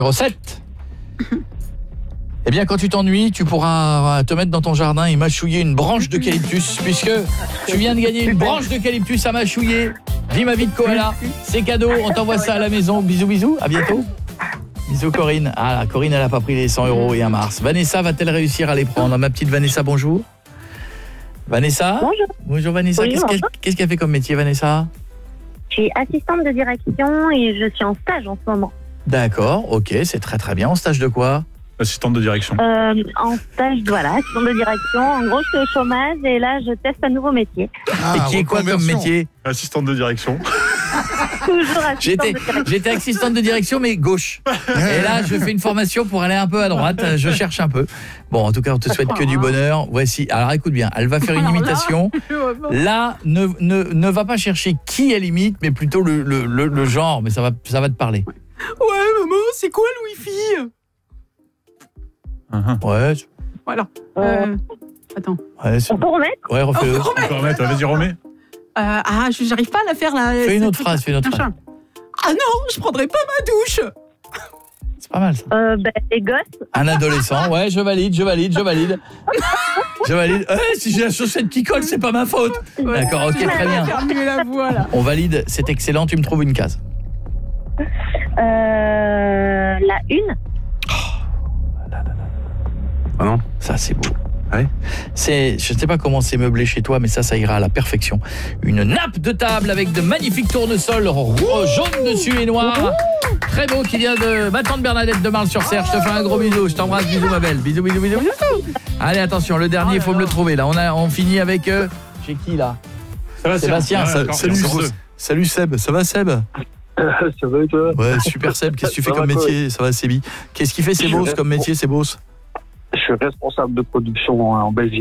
Recette. Eh bien, quand tu t'ennuies, tu pourras te mettre dans ton jardin et mâchouiller une branche d'eucalyptus, puisque tu viens de gagner une branche d'eucalyptus à mâchouiller. Dis ma vie de koala, c'est cadeau, on t'envoie ça à la maison. Bisous, bisous, à bientôt. Bisous Corinne. Ah, Corinne, elle a pas pris les 100 € et un Mars. Vanessa va-t-elle réussir à les prendre? Ma petite Vanessa, bonjour. Vanessa? Bonjour. Bonjour Vanessa, Oui, qu'est-ce qu'elle fait comme métier, Vanessa? Je suis assistante de direction et je suis en stage en ce moment. D'accord, ok, c'est très très bien. En stage de quoi? Assistante de direction. En stage, voilà, assistante de direction. En gros, je suis au chômage et là, je teste un nouveau métier. Et qui est quoi comme métier? Assistante de direction. Toujours assistante de direction. J'étais assistante de direction, mais gauche. Et là, je fais une formation pour aller un peu à droite. Je cherche un peu. Bon, en tout cas, on te souhaite que du bonheur. Voici, alors écoute bien, elle va faire une imitation. Là, ne va pas chercher qui elle imite, mais plutôt le genre. Mais ça va te parler. Ouais, maman, c'est quoi le Wi-Fi? Ouais. Voilà. Attends. Ouais, On peut remettre? Ouais, refais-le. On peut remettre, vas-y, remets. J'arrive pas à la faire là. Fais une autre phrase, fais une autre phrase. Ah non, je prendrai pas ma douche. C'est pas mal ça. Les gosses. Un adolescent, ouais, je valide. Je valide. Si j'ai la chaussette qui colle, c'est pas ma faute. Ouais. D'accord, ok, très bien. Faire mieux la voix là. On valide, c'est excellent, tu me trouves une case. La une. Ah non, ça c'est beau. Ouais. Je sais pas comment c'est meublé chez toi, mais ça ira à la perfection. Une nappe de table avec de magnifiques tournesols jaune dessus et noir. Très beau, qui vient de ma tante Bernadette de Marle-sur-Serre. Je te fais un gros bisou, je t'embrasse, bisous ma belle. Bisous. Allez, attention, le dernier, il faut me le trouver là. On finit avec chez qui là? Sébastien. Salut Seb, ça va Seb? Ça va et toi? Ouais, super Seb, qu'est-ce que tu fais comme métier? Ça va Sébi. Qu'est-ce qu'il fait Sebos comme métier Sebos? Je suis responsable de production en Belgique.